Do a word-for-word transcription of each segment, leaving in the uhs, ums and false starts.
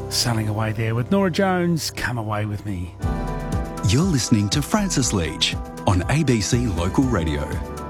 Sailing away there with Nora Jones, Come Away With Me. You're listening to Francis Leach on A B C Local Radio.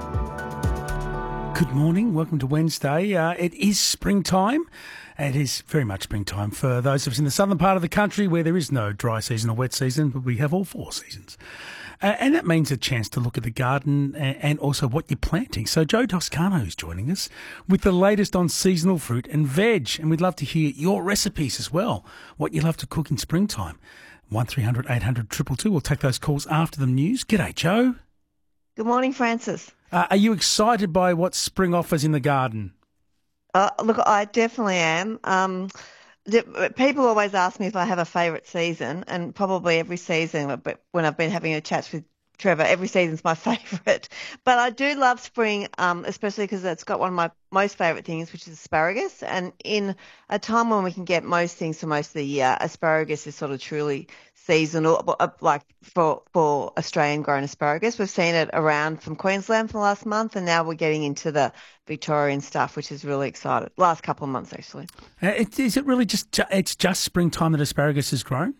Good morning, welcome to Wednesday. Uh, it is springtime. It is very much springtime for those of us in the southern part of the country where there is no dry season or wet season, but we have all four seasons. Uh, and that means a chance to look at the garden and, and also what you're planting. So Joe Toscano is joining us with the latest on seasonal fruit and veg. And we'd love to hear your recipes as well, what you love to cook in springtime. one three hundred eight hundred two two two. We'll take those calls after the news. G'day, Joe. Good morning, Francis. Uh, are you excited by what spring offers in the garden? Uh, look, I definitely am. Um, the, people always ask me if I have a favourite season, and probably every season, but when I've been having a chat with Trevor, every season's my favourite. But I do love spring, um, especially because it's got one of my most favourite things, which is asparagus. And in a time when we can get most things for most of the year, asparagus is sort of truly seasonal, like for, for Australian-grown asparagus. We've seen it around from Queensland for the last month, and now we're getting into the Victorian stuff, which is really exciting. Last couple of months, actually. Uh, it, is it really just it's just springtime that asparagus is grown?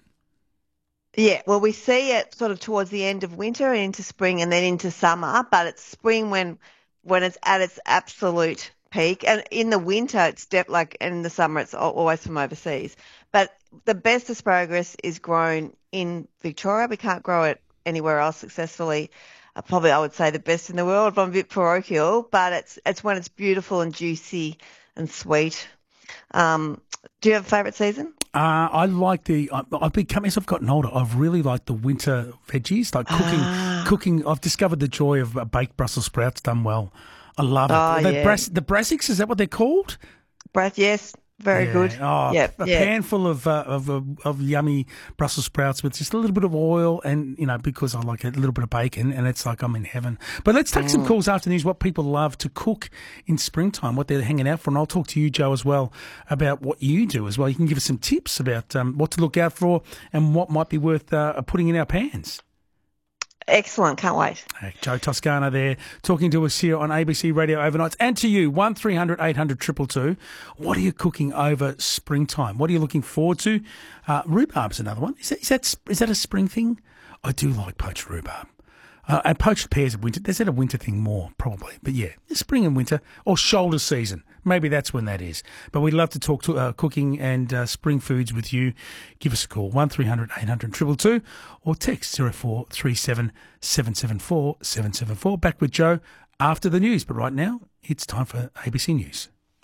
Yeah, well, we see it sort of towards the end of winter and into spring and then into summer, but it's spring when when it's at its absolute peak. And in the winter, it's def- like in the summer, it's always from overseas. But the best asparagus is grown in Victoria. We can't grow it anywhere else successfully. Uh, probably, I would say, the best in the world. I'm a bit parochial, but it's it's when it's beautiful and juicy and sweet. Um, do you have a favourite season? Uh, I like the. I, I've become as I've gotten older. I've really liked the winter veggies, like cooking. Ah. Cooking. I've discovered the joy of baked Brussels sprouts done well. I love it. Oh, the yeah. brass, the brassics, is that what they're called? Brass, yes. Very yeah. good. Oh, yeah, a yeah. pan full of, uh, of of of yummy Brussels sprouts with just a little bit of oil, and you know, because I like a little bit of bacon, and it's like I'm in heaven. But let's take mm. some calls after the news. What people love to cook in springtime, what they're hanging out for, and I'll talk to you, Joe, as well about what you do as well. You can give us some tips about um, what to look out for and what might be worth uh, putting in our pans. Excellent. Can't wait. Hey, Joe Toscano there talking to us here on A B C Radio Overnights. And to you, one three hundred eight hundred two two two. What are you cooking over springtime? What are you looking forward to? Uh, rhubarb's another one. Is that, is that, is that a spring thing? I do like poached rhubarb. Uh, and poached pears of winter. Is that a winter thing more? Probably. But yeah, spring and winter or shoulder season. Maybe that's when that is. But we'd love to talk to uh, cooking and uh, spring foods with you. Give us a call, one three hundred eight hundred two two two, or text zero four three seven seven seven four seven seven four. Back with Joe after the news. But right now, it's time for A B C News.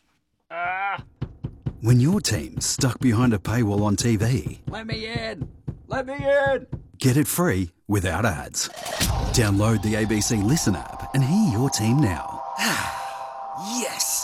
Ah. When your team's stuck behind a paywall on T V. Let me in! Let me in! Get it free without ads. Download the A B C Listen app and hear your team now. Yes!